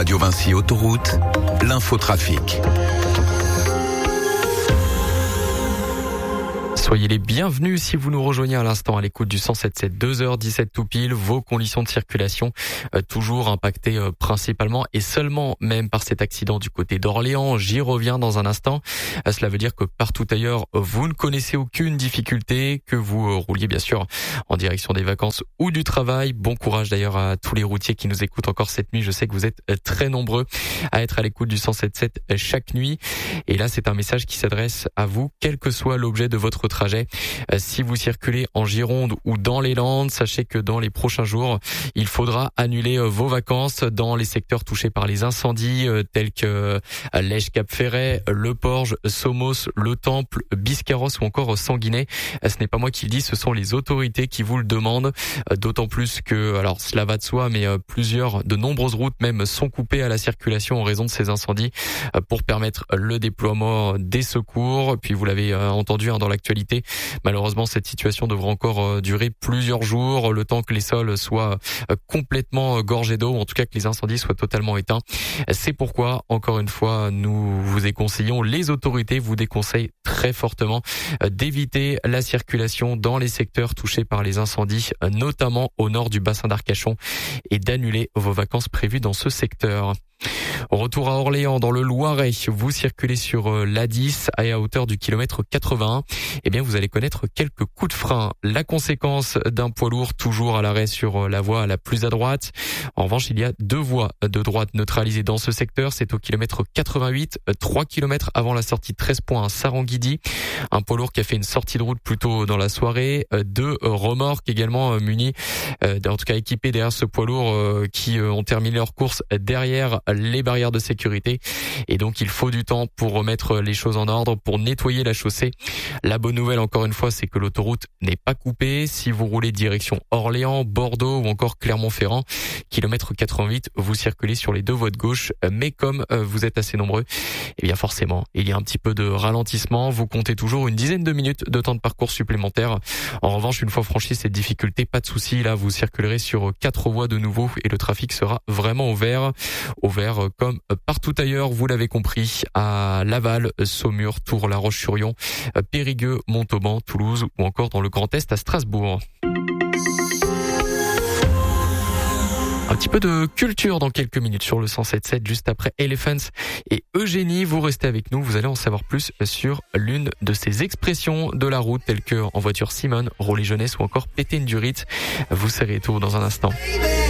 Radio Vinci Autoroute, l'infotrafic. Soyez les bienvenus si vous nous rejoignez à l'instant à l'écoute du 107.7, 2h17 tout pile. Vos conditions de circulation toujours impactées principalement et seulement même par cet accident du côté d'Orléans. J'y reviens dans un instant. Cela veut dire que partout ailleurs, vous ne connaissez aucune difficulté, que vous rouliez bien sûr en direction des vacances ou du travail. Bon courage d'ailleurs à tous les routiers qui nous écoutent encore cette nuit. Je sais que vous êtes très nombreux à être à l'écoute du 107.7 chaque nuit. Et là, c'est un message qui s'adresse à vous, quel que soit l'objet de votre trajet. Si vous circulez en Gironde ou dans les Landes, sachez que dans les prochains jours, il faudra annuler vos vacances dans les secteurs touchés par les incendies tels que Lège-Cap-Ferret, Le Porge, Somos, Le Temple, Biscarrosse ou encore Sanguinet. Ce n'est pas moi qui le dis, ce sont les autorités qui vous le demandent. D'autant plus que, alors cela va de soi, mais de nombreuses routes même sont coupées à la circulation en raison de ces incendies pour permettre le déploiement des secours. Puis vous l'avez entendu dans l'actualité, malheureusement cette situation devra encore durer plusieurs jours, le temps que les sols soient complètement gorgés d'eau, ou en tout cas que les incendies soient totalement éteints. C'est pourquoi, encore une fois, nous vous déconseillons, les autorités vous déconseillent très fortement d'éviter la circulation dans les secteurs touchés par les incendies, notamment au nord du bassin d'Arcachon, et d'annuler vos vacances prévues dans ce secteur. Retour à Orléans, dans le Loiret, vous circulez sur l'A10 à hauteur du kilomètre 81. Eh bien, vous allez connaître quelques coups de frein. La conséquence d'un poids lourd toujours à l'arrêt sur la voie la plus à droite. En revanche, il y a deux voies de droite neutralisées dans ce secteur. C'est au kilomètre 88, 3 kilomètres avant la sortie 13 points à Saranguidi. Un poids lourd qui a fait une sortie de route plus tôt dans la soirée. Deux remorques également munis, en tout cas équipés derrière ce poids lourd qui ont terminé leur course derrière les barrières de sécurité, et donc il faut du temps pour remettre les choses en ordre, pour nettoyer la chaussée. La bonne nouvelle, encore une fois, c'est que l'autoroute n'est pas coupée. Si vous roulez direction Orléans, Bordeaux ou encore Clermont-Ferrand, kilomètre 88, vous circulez sur les deux voies de gauche, mais comme vous êtes assez nombreux, eh bien forcément, il y a un petit peu de ralentissement. Vous comptez toujours une dizaine de minutes de temps de parcours supplémentaire. En revanche, une fois franchi cette difficulté, pas de souci, là vous circulerez sur 4 voies de nouveau et le trafic sera vraiment ouvert comme partout ailleurs, vous l'avez compris, à Laval, Saumur, Tours, La Roche-sur-Yon, Périgueux, Montauban, Toulouse ou encore dans le Grand Est à Strasbourg. Un petit peu de culture dans quelques minutes sur le 107.7, juste après Elephants et Eugénie. Vous restez avec nous, vous allez en savoir plus sur l'une de ces expressions de la route, telles que en voiture Simone, rouler jeunesse ou encore péter une durite. Vous serez tout dans un instant.